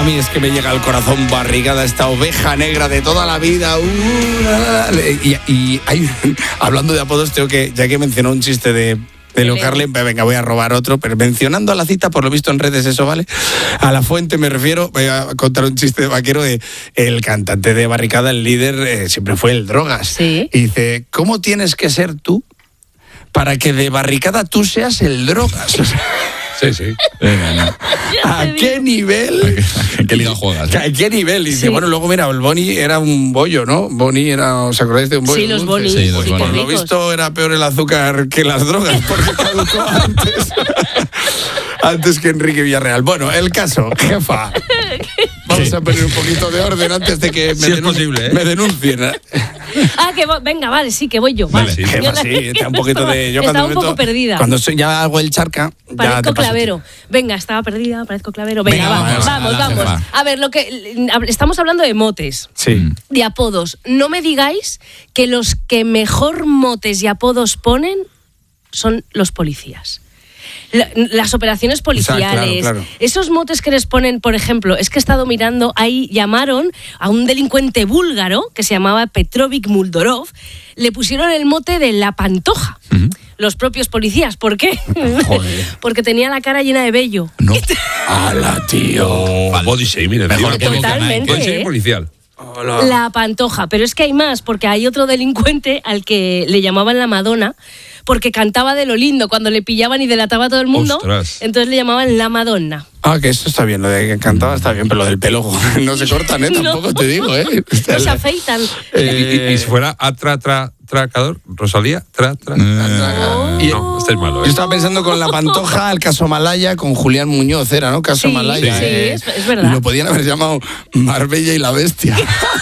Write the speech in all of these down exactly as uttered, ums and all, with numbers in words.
A mí es que me llega al corazón Barricada, esta oveja negra de toda la vida. Uh, y, y hay, hablando de apodos, tengo que, ya que mencionó un chiste de... de Leo Carlin, venga, voy a robar otro, pero mencionando a la cita, por lo visto en redes, eso vale. A la fuente me refiero, voy a contar un chiste de vaquero de el cantante de Barricada, el líder, eh, siempre fue el Drogas. Sí. Y dice, ¿cómo tienes que ser tú para que de Barricada tú seas el Drogas? Sí, sí. Venga, no. ¿A qué nivel? ¿En qué liga juegas? ¿A qué nivel? Y dice, Sí. bueno, luego mira, el Boni era un bollo, ¿no? Boni era, ¿os acordáis de un bollo? Sí, los dulce? Boni. Sí, los sí, Boni. qué Por lo ricos. visto era peor el azúcar que las drogas, porque caducó antes. Antes que Enrique Villarreal. Bueno, el caso, jefa. Vamos Sí. a poner un poquito de orden antes de que me, Sí, es denun- posible, ¿eh? me denuncien. Ah, que vo- venga, vale, sí, que voy yo. Vale, Vale, sí. Jefa, sí, está un poquito de... Yo estaba cuando un meto- poco perdida. Cuando soy, ya hago el charca, ya Parezco te paso. clavero. Venga, estaba perdida, parezco clavero. Venga, Venga, va, vamos, vamos, a la vamos. jefa. A ver, lo que estamos hablando de motes, Sí. de apodos. No me digáis que los que mejor motes y apodos ponen son los policías. La- Las operaciones policiales, claro, claro. esos motes que les ponen, por ejemplo, es que he estado mirando, ahí llamaron a un delincuente búlgaro que se llamaba Petrovic Muldorov, le pusieron el mote de la Pantoja, los propios policías. ¿Por qué? Joder. Porque tenía la cara llena de vello. No. ¡Hala, tío! Body shaming, Mejor que Totalmente. Body shaming ¿eh? policial. Hola. La Pantoja, pero es que hay más, porque hay otro delincuente al que le llamaban la Madonna, porque cantaba de lo lindo cuando le pillaban y delataba a todo el mundo. Ostras. Entonces le llamaban la Madonna. Ah, que eso está bien, lo de que cantaba está bien, pero lo del pelo no se cortan, ¿eh? No. Tampoco te digo, ¿eh? No se afeitan. Y, y- y si fuera atra, tra, tracador, Rosalía, tra, tra. Y- No, este es malo, Yo ¿eh? estaba pensando con la Pantoja, el caso Malaya, con Julián Muñoz, era, ¿no? Caso Sí, Malaya. sí, eh. es- es verdad. Lo podían haber llamado Marbella y la Bestia.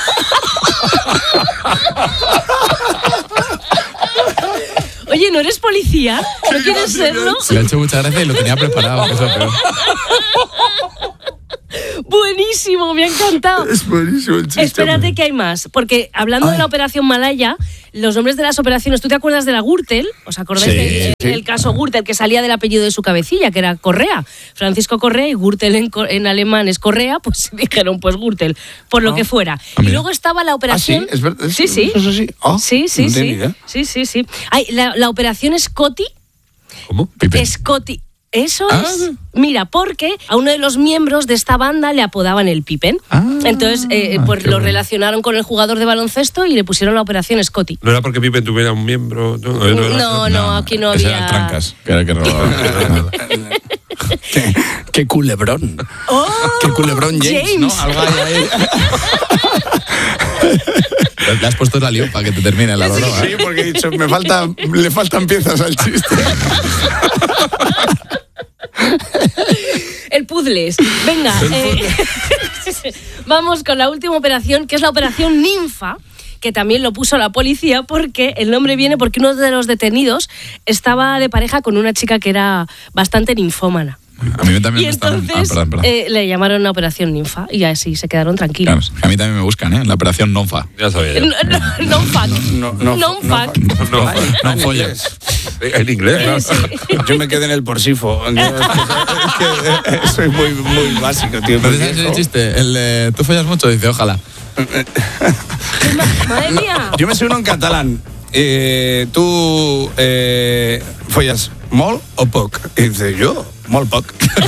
Oye, ¿no eres policía? ¿No quieres serlo? Se le ha hecho mucha gracia y lo tenía preparado, que es lo peor. Buenísimo, me ha encantado. Es buenísimo el chiste. Espérate que hay más, porque hablando de la operación Malaya, los nombres de las operaciones, ¿tú te acuerdas de la Gürtel? ¿Os acordáis Sí, del sí. el caso Gürtel, que salía del apellido de su cabecilla, que era Correa? Francisco Correa, y Gürtel en, co- en alemán es Correa, pues dijeron, pues Gürtel, por lo Ah. que fuera. Ah, y mira. luego estaba la ¿Ah, operación... sí? ¿Es verdad? Sí, sí. ¿Eso sí? Ah, Sí, sí, no tenía sí. idea. Sí, sí, sí. Ay, la, la operación Scotty, ¿Cómo? Pipe. Scotty. Eso Ah. es. Mira, porque a uno de los miembros de esta banda le apodaban el Pippen. Ah, Entonces, eh, pues qué lo bueno. relacionaron con el jugador de baloncesto y le pusieron la operación Scotty. No era porque Pipe tuviera un miembro. No, no, era- No, no, aquí no ese había. era el Trancas, que era el que robaba. Qué, qué culebrón. ¡Oh! Qué culebrón James, ¿no? James. Algo hay ahí. Le has puesto la lío para que te termine la broma. Sí, porque he dicho, me falta, le faltan piezas al chiste. El puzzles. Venga, eh, vamos con la última operación, que es la operación Ninfa, que también lo puso la policía porque el nombre viene porque uno de los detenidos estaba de pareja con una chica que era bastante ninfómana. A mí también Y me están... entonces Ah, perdón, perdón. eh, le llamaron la operación Ninfa y así se quedaron Claro, tranquilos. a mí también me buscan, ¿eh? La operación Nonfa. Ya sabía yo. No, no, no fuck. No, no, No fuck. No, Ay, no, en folla. inglés. en inglés, ¿no? Yo me quedé en el porsifo. Yo, es que, es que soy muy, muy básico, tío. ¿No muy sabes ese viejo. chiste? El de, ¿tú follas mucho? Dice, ojalá. Madre mía. Yo me sé uno en catalán. Eh, ¿Tú eh, follas molt o poc? Y dice, yo, molt poc.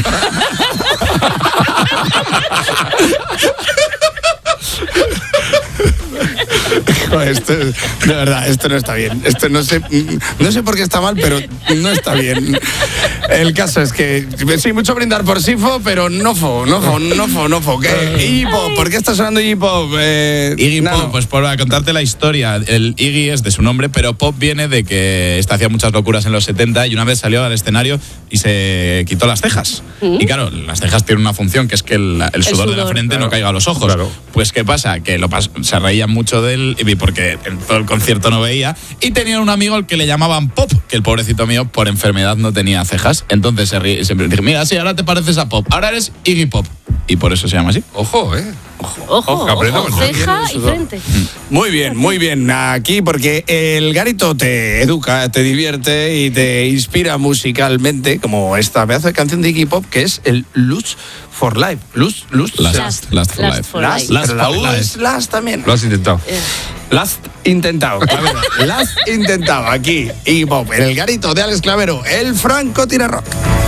Joder, esto, de verdad, esto no está bien. Esto no sé, no sé por qué está mal, pero no está bien. El caso es que sí, mucho brindar por Sifo, pero no fo, no fo, no fo, no fo. ¿Qué? Iggy Pop, ¿por qué está sonando Iggy Pop? Eh, Iggy Nano. Pop, pues por contarte la historia, el Iggy es de su nombre, pero Pop viene de que este hacía muchas locuras en los setenta y una vez salió al escenario y se quitó las cejas. Y claro, las cejas tienen una función que es que el, el sudor de la sudor. frente Claro. no caiga a los ojos. Claro. Pues ¿qué pasa? Que lo pas- se reían mucho de él y porque en todo el concierto no veía y tenían un amigo al que le llamaban Pop, que el pobrecito mío por enfermedad no tenía cejas. Entonces se ríe y siempre dije, mira, sí, ahora te pareces a Pop, ahora eres Iggy Pop. Y por eso se llama así. Ojo, ¿eh? Ojo, Ojo, apretamos, ¿no? ceja y frente. Muy bien, muy bien. Aquí porque el garito te educa, te divierte y te inspira musicalmente, como esta pedazo de canción de Iggy Pop que es el Lust for Life. Lust, Lust. Last, Last. last for Last life. for Last, life. Last pero la for U life. es Last también. Lo has intentado. Last intentado, Clavero. Last intentado aquí. Iggy Pop, en el garito de Alex Clavero, el francotirador rock.